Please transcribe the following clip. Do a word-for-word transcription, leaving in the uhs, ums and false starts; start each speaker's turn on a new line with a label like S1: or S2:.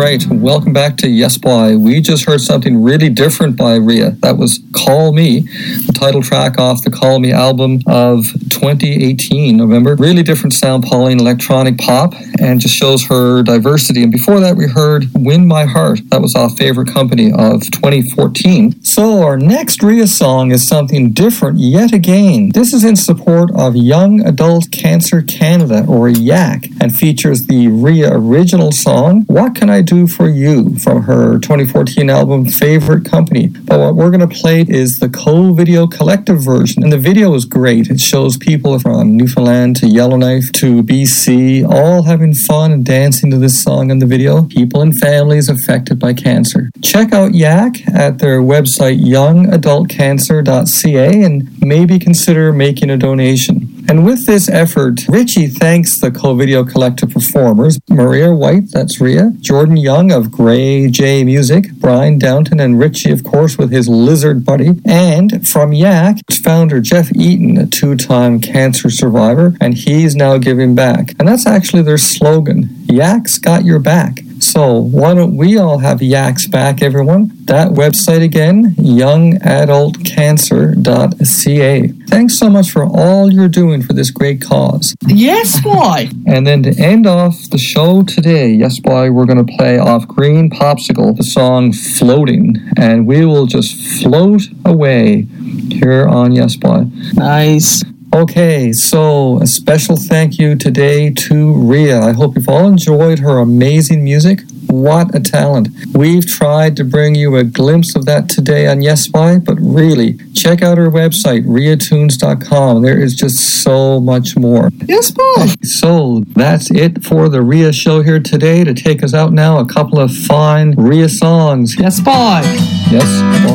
S1: right. Welcome back to Yes Boy. We just heard something really different by Rhea. That was Call Me, the title track off the Call Me album of twenty eighteen, November. Really different sound, Pauline, electronic pop, and just shows her diversity. And before that, we heard Win My Heart. That was off Favorite Company of twenty fourteen. So our next Rhea song is something different yet again. This is in support of Young Adult Cancer Canada, or YAC, and features the Rhea original song, What Can I Do For You, from her twenty fourteen album Favorite Company. But what we're going to play is the Co-Video Collective version, and the video is great. It shows people from Newfoundland to Yellowknife to B C all having fun and dancing to this song in the video. People and families affected by cancer. Check out YAC at their website young adult cancer dot c a and maybe consider making a donation. And with this effort, Richie thanks the Co-Video Collective performers, Maria White, that's Rhea, Jordan Young of Grey J Music, Brian Downton, and Richie, of course, with his lizard buddy, and from YAC, founder Jeff Eaton, a two-time cancer survivor, and he's now giving back. And that's actually their slogan, YAC's got your back. So why don't we all have YAC's back, everyone? That website again, young adult cancer dot c a. Thanks so much for all you're doing for this great cause.
S2: Yes, boy.
S1: And then to end off the show today, yes, boy, we're going to play off Green Popsicle, the song Floating, and we will just float away here on Yes, Boy.
S2: Nice.
S1: Okay, so a special thank you today to Rhea. I hope you've all enjoyed her amazing music. What a talent. We've tried to bring you a glimpse of that today on Yes Boy, but really, check out her website, rhea tunes dot com. There is just so much more.
S2: Yes, boy.
S1: So that's it for the Rhea show here today. To take us out now, a couple of fine Rhea songs.
S2: Yes, boy.
S1: Yes, boy.